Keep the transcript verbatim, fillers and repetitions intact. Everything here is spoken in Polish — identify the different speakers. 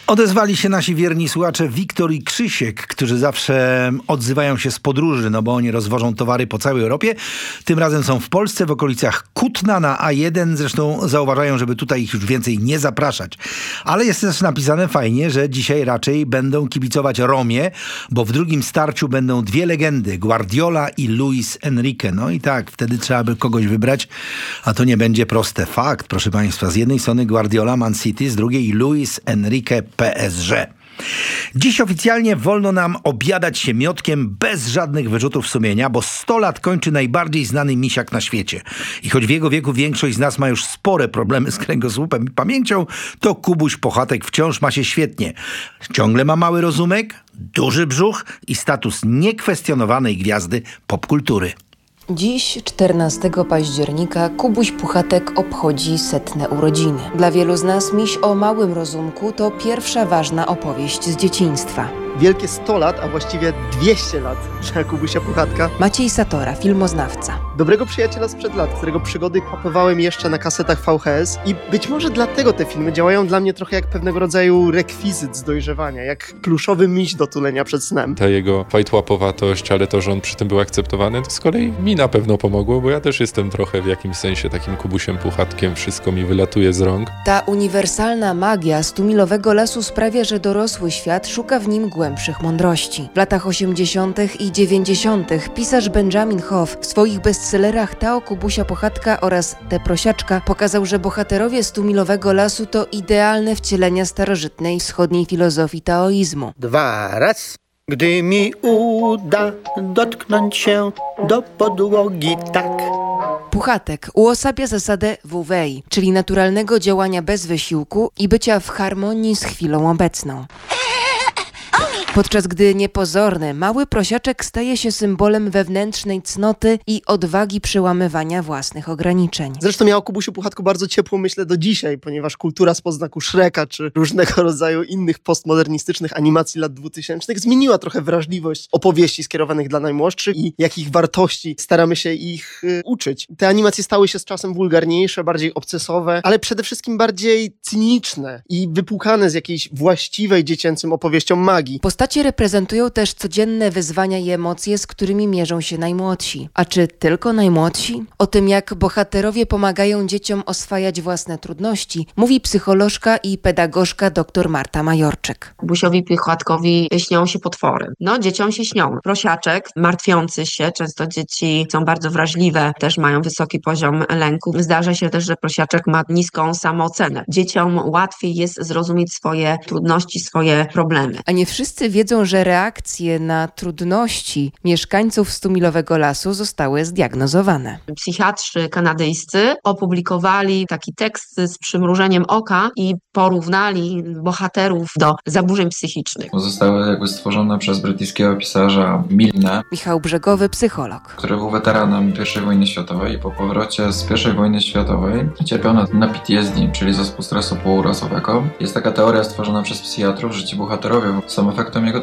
Speaker 1: Odezwali się nasi wierni słuchacze Wiktor i Krzysiek, którzy zawsze odzywają się z podróży, no bo oni rozwożą towary po całej Europie. Tym razem są w Polsce, w okolicach Kutna na A jeden. Zresztą zauważają, żeby tutaj ich już więcej nie zapraszać. Ale jest też napisane fajnie, że dzisiaj raczej będą kibicować Romie, bo w drugim starciu będą dwie legendy, Guardiola i Luis Enrique. No i tak, wtedy trzeba by kogoś wybrać, a to nie będzie proste. Fakt, proszę Państwa, z jednej strony Guardiola, Man City, z drugiej Luis Enrique, P S G. Dziś oficjalnie wolno nam obiadać się miotkiem bez żadnych wyrzutów sumienia, bo sto lat kończy najbardziej znany misiak na świecie. I choć w jego wieku większość z nas ma już spore problemy z kręgosłupem i pamięcią, to Kubuś Puchatek wciąż ma się świetnie. Ciągle ma mały rozumek, duży brzuch i status niekwestionowanej gwiazdy popkultury.
Speaker 2: Dziś, czternastego października, Kubuś Puchatek obchodzi setne urodziny. Dla wielu z nas miś o małym rozumku to pierwsza ważna opowieść z dzieciństwa.
Speaker 3: Wielkie sto lat, a właściwie dwieście lat dla Kubusia Puchatka.
Speaker 2: Maciej Satora, filmoznawca.
Speaker 3: Dobrego przyjaciela sprzed lat, którego przygody kapowałem jeszcze na kasetach V H S i być może dlatego te filmy działają dla mnie trochę jak pewnego rodzaju rekwizyt z dojrzewania, jak pluszowy miś do tulenia przed snem.
Speaker 4: Ta jego fajtłapowatość, ale to, że on przy tym był akceptowany, to z kolei mi na pewno pomogło, bo ja też jestem trochę w jakimś sensie takim Kubusiem Puchatkiem, wszystko mi wylatuje z rąk.
Speaker 2: Ta uniwersalna magia stumilowego lasu sprawia, że dorosły świat szuka w nim głębi głębszych mądrości. W latach osiemdziesiątych i dziewięćdziesiątych pisarz Benjamin Hoff w swoich bestsellerach Ta o Kubusia Puchatka oraz Te prosiaczka pokazał, że bohaterowie stumilowego lasu to idealne wcielenia starożytnej wschodniej filozofii taoizmu.
Speaker 5: Dwa, raz. Gdy mi uda dotknąć się do podłogi tak.
Speaker 2: Puchatek uosabia zasadę wu-wei, czyli naturalnego działania bez wysiłku i bycia w harmonii z chwilą obecną. Podczas gdy niepozorny, mały prosiaczek staje się symbolem wewnętrznej cnoty i odwagi przełamywania własnych ograniczeń.
Speaker 3: Zresztą ja o Kubusiu Puchatku bardzo ciepło myślę do dzisiaj, ponieważ kultura spod znaku Shreka czy różnego rodzaju innych postmodernistycznych animacji lat dwutysięcznych zmieniła trochę wrażliwość opowieści skierowanych dla najmłodszych i jakich wartości staramy się ich y, uczyć. Te animacje stały się z czasem wulgarniejsze, bardziej obcesowe, ale przede wszystkim bardziej cyniczne i wypłukane z jakiejś właściwej dziecięcym opowieścią magii.
Speaker 2: Postacie reprezentują też codzienne wyzwania i emocje, z którymi mierzą się najmłodsi. A czy tylko najmłodsi? O tym, jak bohaterowie pomagają dzieciom oswajać własne trudności, mówi psycholożka i pedagogzka dr Marta Majorczyk.
Speaker 6: Kubusiowi Puchatkowi śnią się potwory. No, dzieciom się śnią. Prosiaczek, martwiący się, często dzieci są bardzo wrażliwe, też mają wysoki poziom lęku. Zdarza się też, że prosiaczek ma niską samoocenę. Dzieciom łatwiej jest zrozumieć swoje trudności, swoje problemy.
Speaker 2: A nie wszyscy wiedzą, że reakcje na trudności mieszkańców stumilowego lasu zostały zdiagnozowane.
Speaker 6: Psychiatrzy kanadyjscy opublikowali taki tekst z przymrużeniem oka i porównali bohaterów do zaburzeń psychicznych.
Speaker 7: Zostały jakby stworzone przez brytyjskiego pisarza Milne.
Speaker 2: Michał Brzegowy, psycholog.
Speaker 7: Który był weteranem pierwszej wojny światowej i po powrocie z pierwszej wojny światowej cierpiał na, na P T S D, czyli zespół stresu pourazowego. Jest taka teoria stworzona przez psychiatrów, że ci bohaterowie są efektem